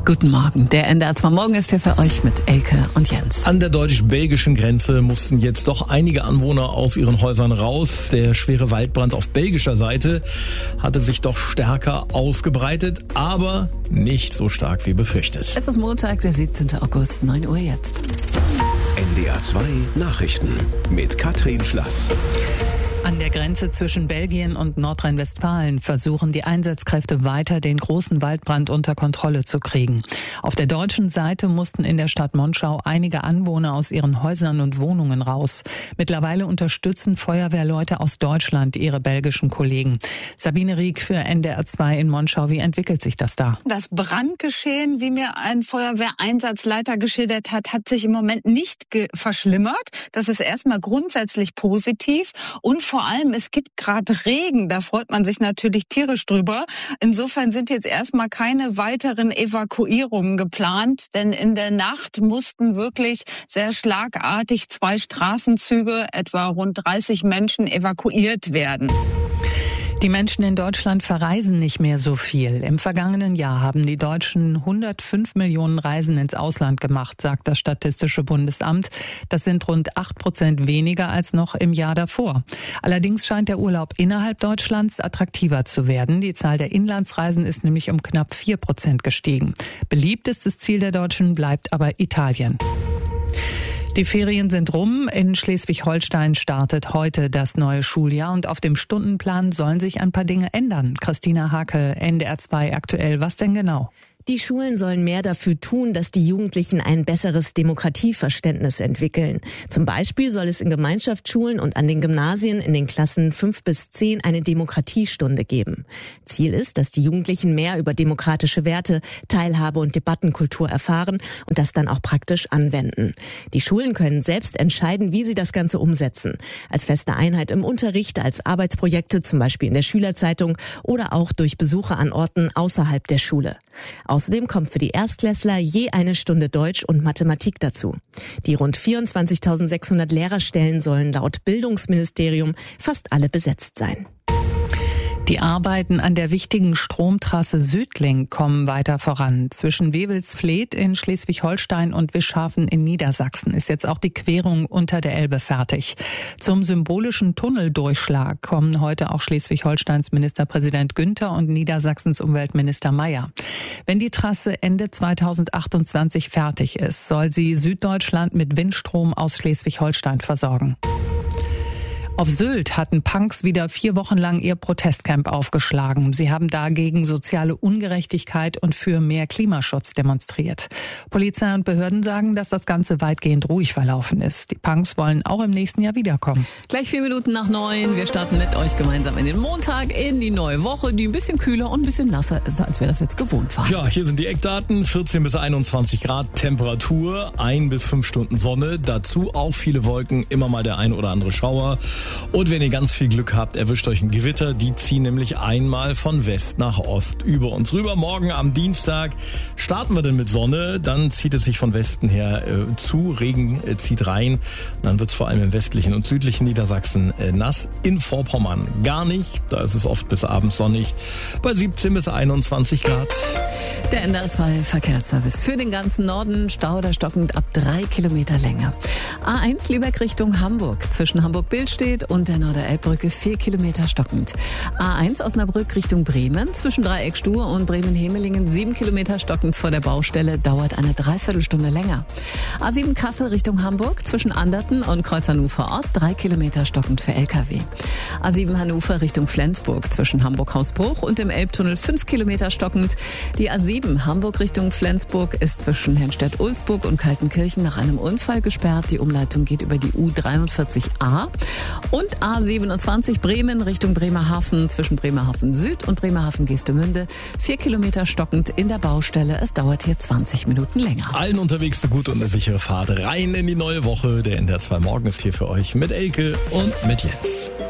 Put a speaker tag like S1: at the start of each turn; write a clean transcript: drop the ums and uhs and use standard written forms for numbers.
S1: Guten Morgen. Der NDR 2 Morgen ist hier für euch mit Elke und Jens.
S2: An der deutsch-belgischen Grenze mussten jetzt doch einige Anwohner aus ihren Häusern raus. Der schwere Waldbrand auf belgischer Seite hatte sich doch stärker ausgebreitet, aber nicht so stark wie befürchtet.
S1: Es ist Montag, der 17. August, 9 Uhr jetzt.
S3: NDR 2 Nachrichten mit Katrin Schlass.
S4: An der Grenze zwischen Belgien und Nordrhein-Westfalen versuchen die Einsatzkräfte weiter, den großen Waldbrand unter Kontrolle zu kriegen. Auf der deutschen Seite mussten in der Stadt Monschau einige Anwohner aus ihren Häusern und Wohnungen raus. Mittlerweile unterstützen Feuerwehrleute aus Deutschland ihre belgischen Kollegen. Sabine Rieck für NDR 2 in Monschau. Wie entwickelt sich das da?
S5: Das Brandgeschehen, wie mir ein Feuerwehreinsatzleiter geschildert hat, hat sich im Moment nicht verschlimmert. Das ist erstmal grundsätzlich positiv. Und vor allem, es gibt gerade Regen, da freut man sich natürlich tierisch drüber. Insofern sind jetzt erstmal keine weiteren Evakuierungen geplant, denn in der Nacht mussten wirklich sehr schlagartig 2 Straßenzüge, etwa rund 30 Menschen, evakuiert werden.
S4: Die Menschen in Deutschland verreisen nicht mehr so viel. Im vergangenen Jahr haben die Deutschen 105 Millionen Reisen ins Ausland gemacht, sagt das Statistische Bundesamt. Das sind rund 8% weniger als noch im Jahr davor. Allerdings scheint der Urlaub innerhalb Deutschlands attraktiver zu werden. Die Zahl der Inlandsreisen ist nämlich um knapp 4% gestiegen. Beliebtestes Ziel der Deutschen bleibt aber Italien. Die Ferien sind rum. In Schleswig-Holstein startet heute das neue Schuljahr und auf dem Stundenplan sollen sich ein paar Dinge ändern. Christina Hake, NDR 2 aktuell. Was denn genau?
S6: Die Schulen sollen mehr dafür tun, dass die Jugendlichen ein besseres Demokratieverständnis entwickeln. Zum Beispiel soll es in Gemeinschaftsschulen und an den Gymnasien in den Klassen 5 bis 10 eine Demokratiestunde geben. Ziel ist, dass die Jugendlichen mehr über demokratische Werte, Teilhabe und Debattenkultur erfahren und das dann auch praktisch anwenden. Die Schulen können selbst entscheiden, wie sie das Ganze umsetzen. Als feste Einheit im Unterricht, als Arbeitsprojekte, zum Beispiel in der Schülerzeitung oder auch durch Besuche an Orten außerhalb der Schule. Außerdem kommt für die Erstklässler je eine Stunde Deutsch und Mathematik dazu. Die rund 24.600 Lehrerstellen sollen laut Bildungsministerium fast alle besetzt sein.
S4: Die Arbeiten an der wichtigen Stromtrasse Südlink kommen weiter voran. Zwischen Wewelsfleth in Schleswig-Holstein und Wischhafen in Niedersachsen ist jetzt auch die Querung unter der Elbe fertig. Zum symbolischen Tunneldurchschlag kommen heute auch Schleswig-Holsteins Ministerpräsident Günther und Niedersachsens Umweltminister Mayer. Wenn die Trasse Ende 2028 fertig ist, soll sie Süddeutschland mit Windstrom aus Schleswig-Holstein versorgen. Auf Sylt hatten Punks wieder 4 Wochen lang ihr Protestcamp aufgeschlagen. Sie haben dagegen soziale Ungerechtigkeit und für mehr Klimaschutz demonstriert. Polizei und Behörden sagen, dass das Ganze weitgehend ruhig verlaufen ist. Die Punks wollen auch im nächsten Jahr wiederkommen.
S1: Gleich 4 Minuten nach 9. Wir starten mit euch gemeinsam in den Montag, in die neue Woche, die ein bisschen kühler und ein bisschen nasser ist, als wir das jetzt gewohnt waren.
S2: Ja, hier sind die Eckdaten. 14 bis 21 Grad Temperatur, 1 bis 5 Stunden Sonne. Dazu auch viele Wolken, immer mal der ein oder andere Schauer. Und wenn ihr ganz viel Glück habt, erwischt euch ein Gewitter. Die ziehen nämlich einmal von West nach Ost über uns rüber. Morgen am Dienstag starten wir dann mit Sonne. Dann zieht es sich von Westen her zu. Regen zieht rein. Und dann wird es vor allem im westlichen und südlichen Niedersachsen nass. In Vorpommern gar nicht. Da ist es oft bis abends sonnig. Bei 17 bis 21 Grad.
S1: Der NDR 2 Verkehrsservice für den ganzen Norden. Stau oder stockend ab 3 Kilometer Länge. A1 Lübeck Richtung Hamburg. Zwischen Hamburg-Billstedt und der Norderelbbrücke 4 Kilometer stockend. A1 Osnabrück Richtung Bremen. Zwischen Dreieck Stur und Bremen-Hemelingen 7 Kilometer stockend vor der Baustelle. Dauert eine Dreiviertelstunde länger. A7 Kassel Richtung Hamburg. Zwischen Anderten und Kreuz Hannover Ost 3 Kilometer stockend für LKW. A7 Hannover Richtung Flensburg. Zwischen Hamburg-Hausbruch und dem Elbtunnel 5 Kilometer stockend. Die A7 Hamburg Richtung Flensburg ist zwischen Hennstedt-Ulzburg und Kaltenkirchen nach einem Unfall gesperrt. Die Umleitung geht über die U43a. Und A27 Bremen Richtung Bremerhaven zwischen Bremerhaven Süd und Bremerhaven Geestemünde 4 Kilometer stockend in der Baustelle. Es dauert hier 20 Minuten länger.
S2: Allen unterwegs eine gute und eine sichere Fahrt rein in die neue Woche. Der NDR 2 Morgen ist hier für euch mit Elke und mit Jens.